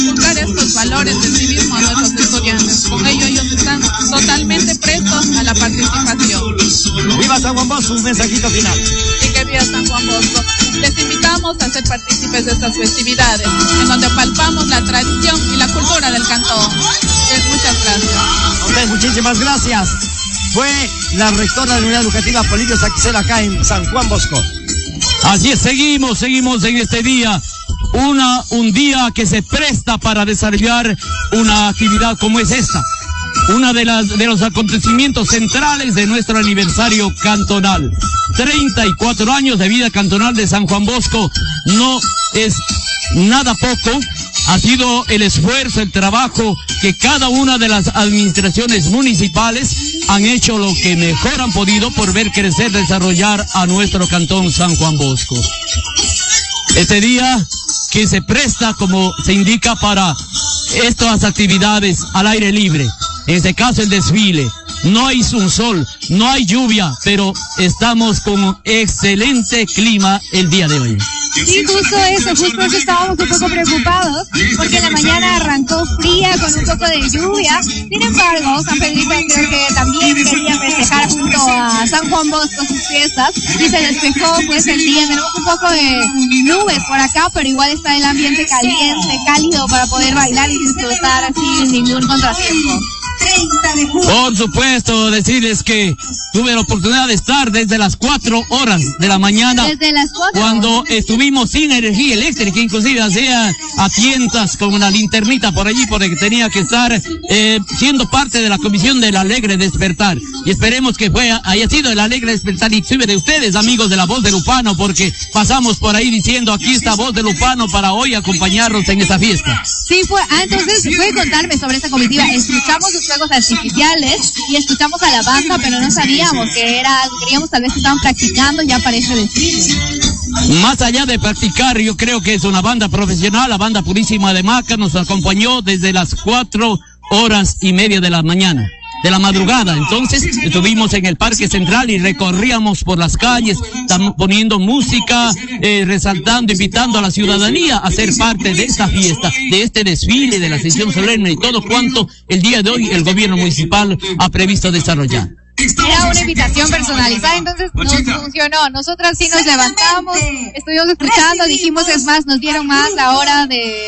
inculcar estos valores de civismo a nuestros estudiantes. Con ello ellos están totalmente prestos a la participación. ¡Viva San Juan Bosco! Un mensajito final. Y que viva San Juan Bosco. Les invitamos a ser partícipes de estas festividades, en donde palpamos la tradición y la cultura del cantón. Muchas gracias. Ok, muchísimas gracias. Fue la rectora de la Unidad Educativa Polibio Saquicela acá en San Juan Bosco. Así es, seguimos en este día. Un día que se presta para desarrollar una actividad como es esta. Una de los acontecimientos centrales de nuestro aniversario cantonal. 34 años de vida cantonal de San Juan Bosco. No es nada poco. Ha sido el esfuerzo, el trabajo que cada una de las administraciones municipales han hecho lo que mejor han podido por ver crecer, desarrollar a nuestro cantón San Juan Bosco. Este día que se presta, como se indica, para estas actividades al aire libre. En este caso el desfile. No hay un sol, no hay lluvia, pero estamos con excelente clima el día de hoy. Sí, justo eso estábamos un poco preocupados, porque en la mañana arrancó fría con un poco de lluvia. Sin embargo, San Pedrito creo que también quería festejar junto a San Juan Bosco sus fiestas, y se despejó pues el día. Tenemos un poco de nubes por acá, pero igual está el ambiente caliente, cálido para poder bailar y disfrutar así sin ningún contratiempo. Por supuesto, decirles que tuve la oportunidad de estar desde las 4 horas de la mañana. Desde las 4 cuando estuvimos sin energía eléctrica, inclusive hacía a tientas con una linternita por allí, porque tenía que estar siendo parte de la comisión del Alegre Despertar. Y esperemos que haya sido el Alegre Despertar, inclusive de ustedes, amigos de la Voz de Lupano, porque pasamos por ahí diciendo, aquí está Voz de Lupano para hoy acompañarnos en esa fiesta. Sí, entonces, ¿puede contarme sobre esta comitiva? Escuchamos los fuegos artificiales y escuchamos a la banda, pero no sabíamos creíamos tal vez que estaban practicando ya para ese desfile. Más allá de practicar, yo creo que es una banda profesional. La banda Purísima de Maca nos acompañó desde las 4:30 de la mañana, de la madrugada. Entonces estuvimos en el Parque Central y recorríamos por las calles, poniendo música, resaltando, invitando a la ciudadanía a ser parte de esta fiesta, de este desfile, de la sesión solemne y todo cuanto el día de hoy el gobierno municipal ha previsto desarrollar. Era una invitación personalizada, entonces nos funcionó. Nosotras sí nos levantamos, estuvimos escuchando, dijimos, es más, nos dieron mal la hora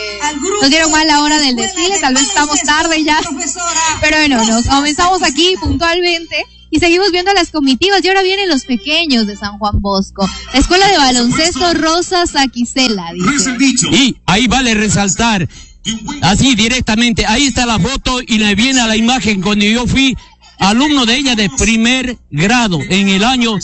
del desfile, tal vez estamos tarde ya, pero bueno, nos comenzamos aquí puntualmente y seguimos viendo las comitivas. Y ahora vienen los pequeños de San Juan Bosco, la Escuela de Baloncesto Rosa Saquicela, dice. Y ahí vale resaltar, así directamente, ahí está la foto y le viene a la imagen cuando yo fui alumno de ella de primer grado en el año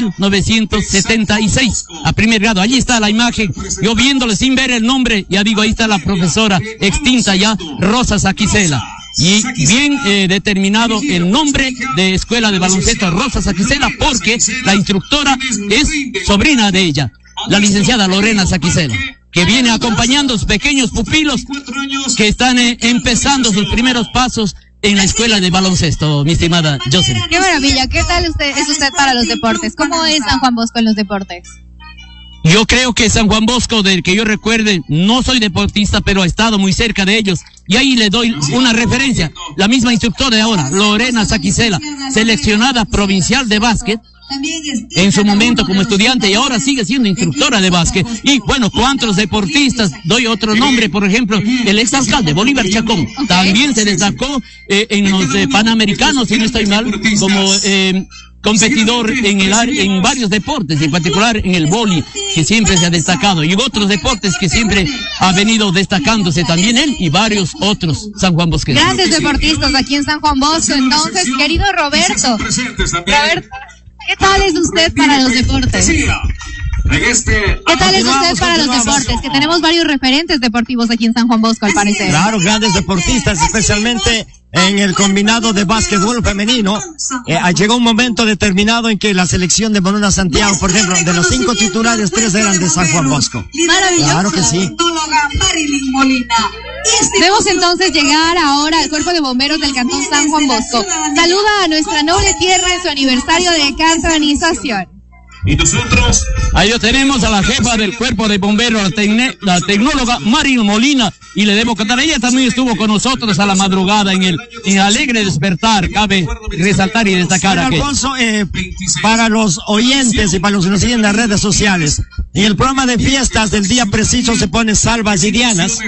1976, a primer grado. Allí está la imagen, yo viéndole sin ver el nombre, ya digo, ahí está la profesora extinta ya, Rosa Saquicela. Y bien determinado el nombre de Escuela de Baloncesto Rosa Saquicela, porque la instructora es sobrina de ella, la licenciada Lorena Saquicela, que viene acompañando a sus pequeños pupilos que están empezando sus primeros pasos en la escuela de baloncesto, mi estimada Jocelyn. Qué maravilla. ¿Qué tal es usted para los deportes? ¿Cómo es San Juan Bosco en los deportes? Yo creo que San Juan Bosco, del que yo recuerde, no soy deportista, pero he estado muy cerca de ellos. Y ahí le doy una referencia. La misma instructora de ahora, Lorena Saquicela, seleccionada provincial de básquet, en su momento como estudiante, y ahora sigue siendo instructora de básquet. Y bueno, ¿cuántos deportistas? Doy otro nombre, por ejemplo, el exalcalde Bolívar Chacón, también se destacó en los Panamericanos, si no estoy mal, como competidor en varios deportes, en particular en el vóley, que siempre se ha destacado, y otros deportes que siempre ha venido destacándose también él y varios otros San Juan Bosqueños. Grandes deportistas aquí en San Juan Bosco. Entonces, querido Roberto, ¿qué tal es usted para los deportes? ¿Qué tal es usted para los deportes? Que tenemos varios referentes deportivos aquí en San Juan Bosco, al parecer. Claro, grandes deportistas, especialmente en el combinado de básquetbol femenino. Llegó un momento determinado en que la selección de Monona Santiago, por ejemplo, de los 5 titulares, 3 eran de San Juan Bosco. Maravilloso. Claro que sí. Debemos entonces llegar ahora al Cuerpo de Bomberos del Cantón San Juan Bosco. Saluda a nuestra noble tierra en su aniversario de canonización. Y nosotros... Ahí lo tenemos a la jefa del cuerpo de bomberos, la tecnóloga Mari Molina, y le debo contar, ella también estuvo con nosotros a la madrugada en el alegre despertar, cabe resaltar y destacar aquí. Alfonso, para los oyentes y para los que nos siguen en las redes sociales, en el programa de fiestas del día preciso se pone salvas y dianas,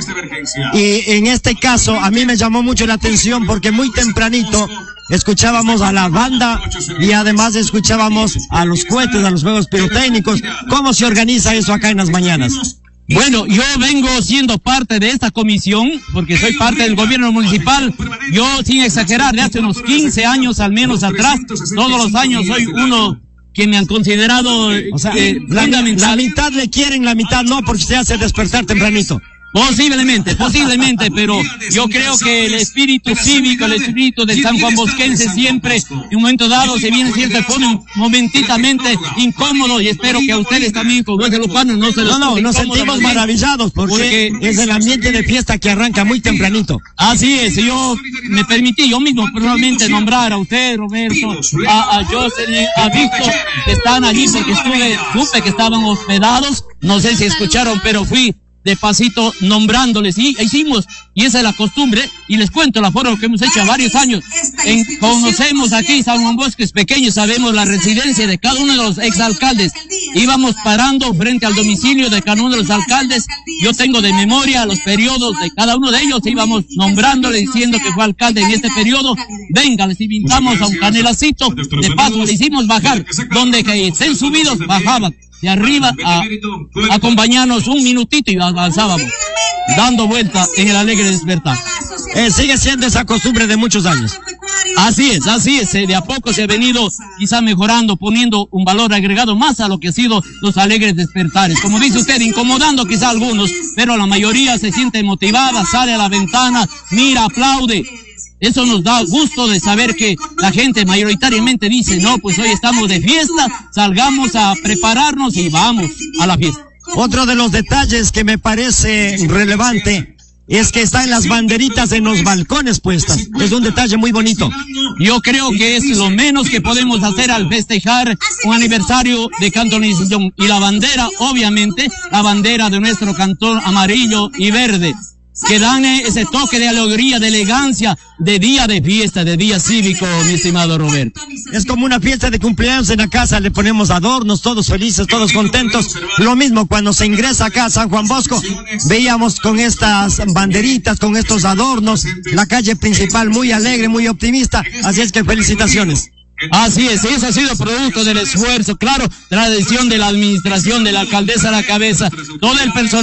y en este caso a mí me llamó mucho la atención porque muy tempranito escuchábamos a la banda y además escuchábamos a los cohetes, a los juegos pirotécnicos. ¿Cómo se organiza eso acá en las mañanas? Bueno, yo vengo siendo parte de esta comisión, porque soy parte del gobierno municipal. Yo, sin exagerar, de hace unos 15 años al menos atrás, todos los años soy uno que me han considerado fundamental. La mitad le quieren, la mitad no, porque se hace despertar tempranito. Posiblemente, pero yo creo que el espíritu cívico, el espíritu de San Juan Bosquense siempre, en un momento dado, se viene siempre, pone momentitamente incómodo, y espero que a ustedes también, como es de Lujano, no se los nos sentimos maravillados porque es el ambiente de fiesta que arranca muy tempranito. Así es, yo me permití, yo mismo personalmente nombrar a usted, Roberto, a Jocelyn, a Víctor, que están allí porque supe que estaban hospedados, no sé si escucharon, pero fui de pasito nombrándoles, y hicimos, y esa es la costumbre, y les cuento la forma que hemos hecho a varios años. Conocemos aquí San Juan Bosco es pequeño, sabemos la residencia de cada uno de los exalcaldes. Íbamos parando frente al domicilio de cada uno de los alcaldes. Yo tengo de memoria los periodos de cada uno de ellos, íbamos nombrándole, diciendo que fue alcalde en este periodo. Venga, les invitamos a un canelacito, de paso le hicimos bajar, donde que estén subidos, bajaban de arriba a acompañarnos un minutito y avanzábamos, dando vuelta en el alegre despertar. Sigue siendo esa costumbre de muchos años. Así es, de a poco se ha venido quizá mejorando, poniendo un valor agregado más a lo que ha sido los alegres despertares. Como dice usted, incomodando quizá a algunos, pero la mayoría se siente motivada, sale a la ventana, mira, aplaude. Eso nos da gusto de saber que la gente mayoritariamente dice, no, pues hoy estamos de fiesta, salgamos a prepararnos y vamos a la fiesta. Otro de los detalles que me parece relevante es que están las banderitas en los balcones puestas. Es un detalle muy bonito. Yo creo que es lo menos que podemos hacer al festejar un aniversario de cantonización. Y la bandera, obviamente, la bandera de nuestro cantón amarillo y verde, que dan ese toque de alegría, de elegancia, de día de fiesta, de día cívico, mi estimado Roberto. Es como una fiesta de cumpleaños en la casa, le ponemos adornos, todos felices, todos contentos. Lo mismo cuando se ingresa acá a San Juan Bosco, veíamos con estas banderitas, con estos adornos, la calle principal muy alegre, muy optimista, así es que felicitaciones. Así es, eso ha sido producto del esfuerzo, claro, de la decisión de la administración, de la alcaldesa a la cabeza, todo el personal.